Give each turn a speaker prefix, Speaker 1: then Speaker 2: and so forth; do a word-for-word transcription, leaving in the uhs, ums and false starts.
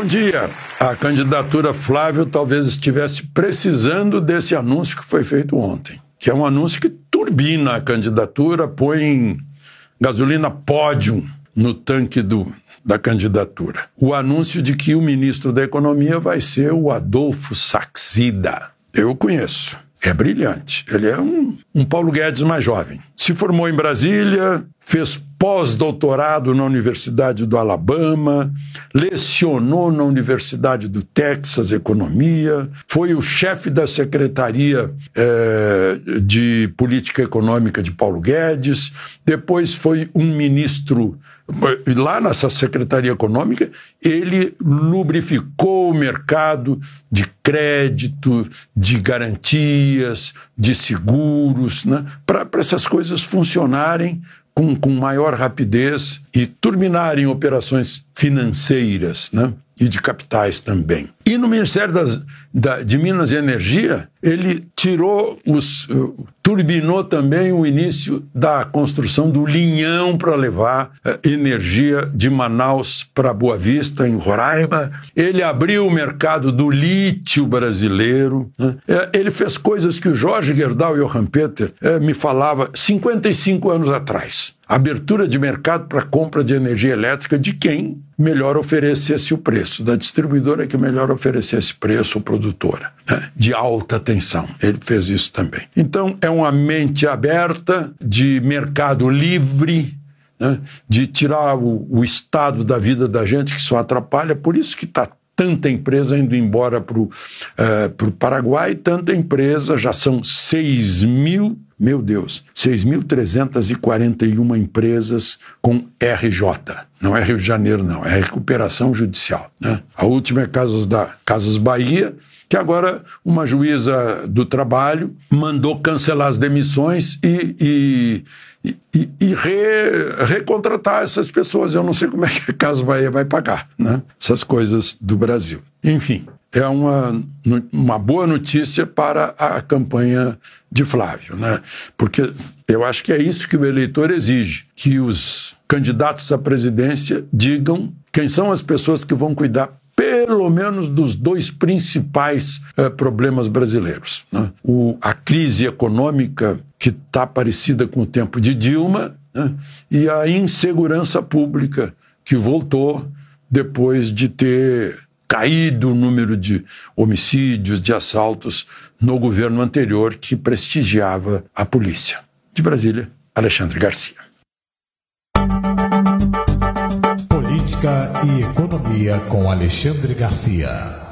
Speaker 1: Bom dia. A candidatura Flávio talvez estivesse precisando desse anúncio que foi feito ontem, que é um anúncio que turbina a candidatura, põe gasolina pódium no tanque do, da candidatura. O anúncio de que o ministro da Economia vai ser o Adolfo Saxida. Eu o conheço. É brilhante. Ele é um, um Paulo Guedes mais jovem. Se formou em Brasília, fez pós-doutorado na Universidade do Alabama, lecionou na Universidade do Texas Economia, foi o chefe da Secretaria eh, de Política Econômica de Paulo Guedes, depois foi um ministro. Lá nessa Secretaria Econômica, ele lubrificou o mercado de crédito, de garantias, de seguros, né, para essas coisas funcionarem com, com maior rapidez e turbinarem operações financeiras, né, e de capitais também. E no Ministério das, da, de Minas e Energia, ele tirou os... Uh, turbinou também o início da construção do linhão para levar uh, energia de Manaus para Boa Vista, em Roraima. Ele abriu o mercado do lítio brasileiro. Né? Uh, ele fez coisas que o Jorge Gerdau e o Johann Peter uh, me falavam cinquenta e cinco anos atrás. Abertura de mercado para compra de energia elétrica de quem melhor oferecesse o preço, da distribuidora que melhor oferecesse preço ou produtora, né, de alta tensão. Ele fez isso também. Então, é uma mente aberta de mercado livre, né, de tirar o, o estado da vida da gente que só atrapalha. Por isso que está tanta empresa indo embora para o uh, Paraguai, tanta empresa, já são seis mil, meu Deus, seis mil trezentas e quarenta e uma empresas com R J. Não é Rio de Janeiro, não, é recuperação judicial. Né? A última é Casas, da, Casas Bahia, que agora uma juíza do trabalho mandou cancelar as demissões e... e E, e re, recontratar essas pessoas. Eu não sei como é que a Casa Bahia vai pagar, né? Essas coisas do Brasil. Enfim, é uma, uma boa notícia para a campanha de Flávio, né? Porque eu acho que é isso que o eleitor exige, que os candidatos à presidência digam quem são as pessoas que vão cuidar pelo menos dos dois principais eh, problemas brasileiros, né? O, a crise econômica, que está parecida com o tempo de Dilma, né? E a insegurança pública, que voltou depois de ter caído o número de homicídios, de assaltos no governo anterior, que prestigiava a polícia. De Brasília, Alexandre Garcia.
Speaker 2: Política e Economia com Alexandre Garcia.